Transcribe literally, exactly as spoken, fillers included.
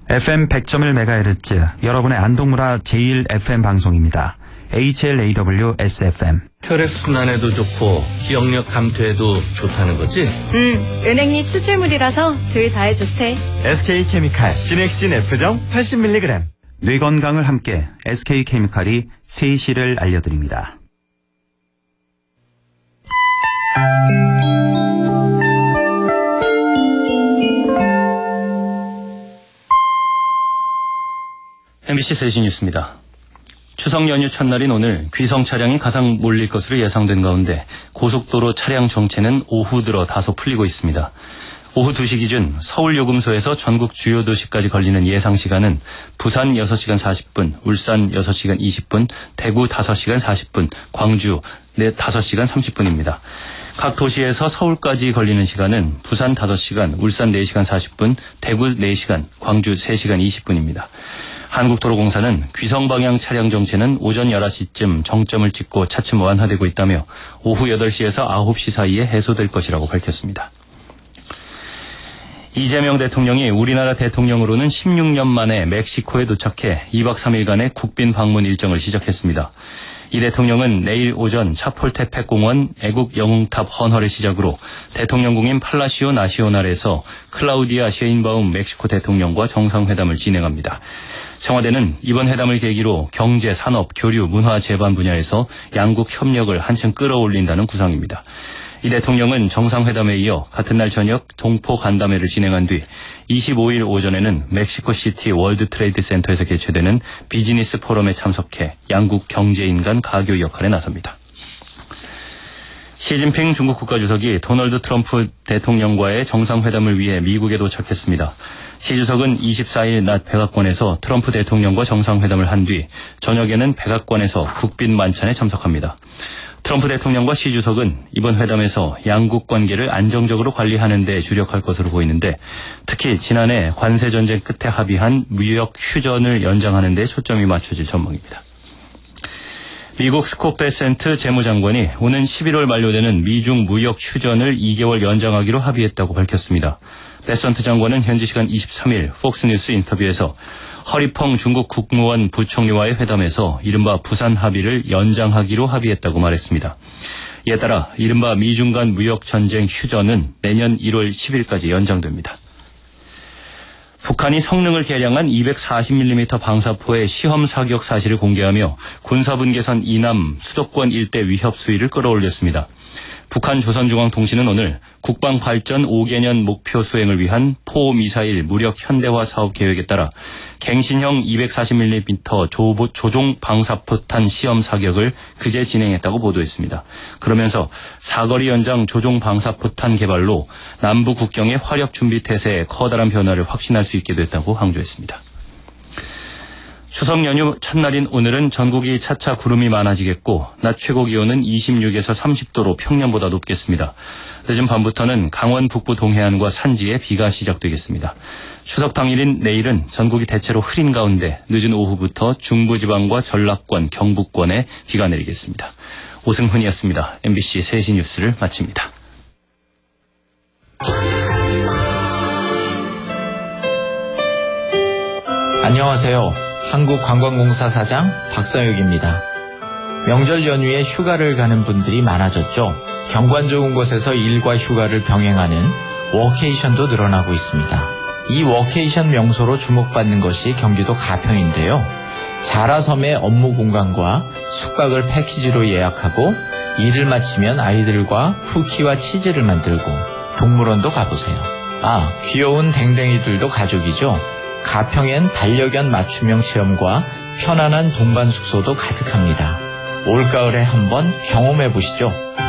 에프엠 백 점 일 메가헤르츠 여러분의 안동문화 제일 에프엠 방송입니다. 에이치엘에이더블유-에스에프엠. 혈액순환에도 좋고 기억력 감퇴에도 좋다는 거지? 응, 은행잎 추출물이라서 둘 다에 좋대. 에스케이케미칼 기넥신 F정 팔십 밀리그램. 뇌 건강을 함께 에스케이케미칼이 세시를 알려드립니다. 엠비씨 세시 뉴스입니다. 추석 연휴 첫날인 오늘 귀성 차량이 가장 몰릴 것으로 예상된 가운데 고속도로 차량 정체는 오후 들어 다소 풀리고 있습니다. 오후 두 시 기준 서울 요금소에서 전국 주요 도시까지 걸리는 예상 시간은 부산 여섯 시간 사십 분, 울산 여섯 시간 이십 분, 대구 다섯 시간 사십 분, 광주 다섯 시간 삼십 분입니다. 각 도시에서 서울까지 걸리는 시간은 부산 다섯 시간, 울산 네 시간 사십 분, 대구 네 시간, 광주 세 시간 이십 분입니다. 한국도로공사는 귀성 방향 차량 정체는 오전 열한 시쯤 정점을 찍고 차츰 완화되고 있다며 오후 여덟 시에서 아홉 시 사이에 해소될 것이라고 밝혔습니다. 이재명 대통령이 우리나라 대통령으로는 십육 년 만에 멕시코에 도착해 이 박 삼 일간의 국빈 방문 일정을 시작했습니다. 이 대통령은 내일 오전 차폴테펙공원 애국 영웅탑 헌화를 시작으로 대통령궁인 팔라시오 나시오날에서 클라우디아 셰인바움 멕시코 대통령과 정상회담을 진행합니다. 청와대는 이번 회담을 계기로 경제, 산업, 교류, 문화, 재반 분야에서 양국 협력을 한층 끌어올린다는 구상입니다. 이 대통령은 정상회담에 이어 같은 날 저녁 동포 간담회를 진행한 뒤 이십오 일 오전에는 멕시코시티 월드 트레이드 센터에서 개최되는 비즈니스 포럼에 참석해 양국 경제인 간 가교 역할에 나섭니다. 시진핑 중국 국가주석이 도널드 트럼프 대통령과의 정상회담을 위해 미국에 도착했습니다. 시 주석은 이십사 일 낮 백악관에서 트럼프 대통령과 정상회담을 한 뒤 저녁에는 백악관에서 국빈 만찬에 참석합니다. 트럼프 대통령과 시 주석은 이번 회담에서 양국 관계를 안정적으로 관리하는 데 주력할 것으로 보이는데 특히 지난해 관세 전쟁 끝에 합의한 무역 휴전을 연장하는 데 초점이 맞춰질 전망입니다. 미국 스콧 베센트 재무장관이 오는 십일월 만료되는 미중 무역 휴전을 이 개월 연장하기로 합의했다고 밝혔습니다. 베센트 장관은 현지 시간 이십삼 일 폭스뉴스 인터뷰에서 허리펑 중국 국무원 부총리와의 회담에서 이른바 부산 합의를 연장하기로 합의했다고 말했습니다. 이에 따라 이른바 미중 간 무역 전쟁 휴전은 내년 일월 십일까지 연장됩니다. 북한이 성능을 개량한 이백사십 밀리미터 방사포의 시험 사격 사실을 공개하며 군사분계선 이남 수도권 일대 위협 수위를 끌어올렸습니다. 북한 조선중앙통신은 오늘 국방발전 오 개년 목표 수행을 위한 포미사일 무력 현대화 사업 계획에 따라 갱신형 이백사십 밀리미터 조종 방사포탄 시험 사격을 그제 진행했다고 보도했습니다. 그러면서 사거리 연장 조종 방사포탄 개발로 남부 국경의 화력 준비 태세에 커다란 변화를 확신할 수 있게 됐다고 강조했습니다. 추석 연휴 첫날인 오늘은 전국이 차차 구름이 많아지겠고 낮 최고 기온은 이십육에서 삼십 도로 평년보다 높겠습니다. 늦은 밤부터는 강원 북부 동해안과 산지에 비가 시작되겠습니다. 추석 당일인 내일은 전국이 대체로 흐린 가운데 늦은 오후부터 중부지방과 전라권, 경북권에 비가 내리겠습니다. 오승훈이었습니다. 엠비씨 세시 뉴스를 마칩니다. 안녕하세요. 한국관광공사 사장 박성혁입니다. 명절 연휴에 휴가를 가는 분들이 많아졌죠. 경관 좋은 곳에서 일과 휴가를 병행하는 워케이션도 늘어나고 있습니다. 이 워케이션 명소로 주목받는 것이 경기도 가평인데요. 자라섬의 업무 공간과 숙박을 패키지로 예약하고 일을 마치면 아이들과 쿠키와 치즈를 만들고 동물원도 가보세요. 아, 귀여운 댕댕이들도 가족이죠. 가평엔 반려견 맞춤형 체험과 편안한 동반 숙소도 가득합니다. 올가을에 한번 경험해 보시죠.